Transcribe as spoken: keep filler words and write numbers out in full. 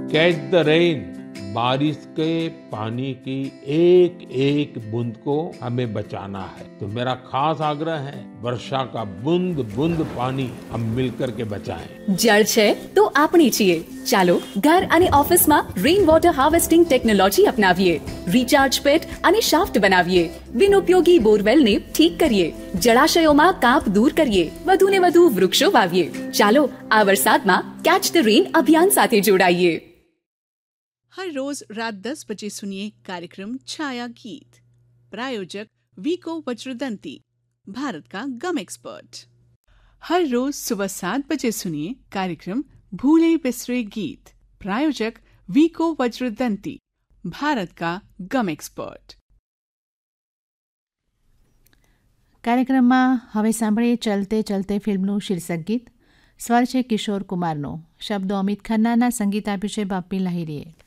Catch the rain, बारिश के पानी की एक एक बूंद को हमें बचाना है। तो मेरा खास आग्रह है, वर्षा का बूंद बूंद पानी हम मिलकर के बचाएं। જળ છે તો આપણી છીએ। ચાલો ઘર અને ઓફિસમાં rain water harvesting technology અપનાવીએ, recharge પેટ અને શાફ્ટ બનાવીએ, બિનઉપયોગી બોરવેલને ઠીક કરીએ, જળાશયોમાં કાપ દૂર કરીએ, વધુને વધુ વૃક્ષો વાવીએ। ચાલો આ વરસાદમાં કેચ ધ રેન અભિયાન સાથે જોડાઈએ। हर रोज रात दस बजे सुनिए कार्यक्रम छाया गीत। प्रायोजक वीको वज्रदंती, भारत का गम एक्सपर्ट। हर रोज सुबह सात बजे सुनिए कार्यक्रम भूले बिसरे गीत। प्रायोजक वीको वज्रदंती, भारत का गम एक्सपर्ट। કાર્યક્રમમાં હવે સાંભળીએ ચલતે ચલતે ફિલ્મનું શીર્ષક ગીત। સ્વર છે કિશોર કુમારનો, શબ્દો અમિત ખન્નાના, સંગીત આપ્યું છે બાપ્પી લાહિરીએ।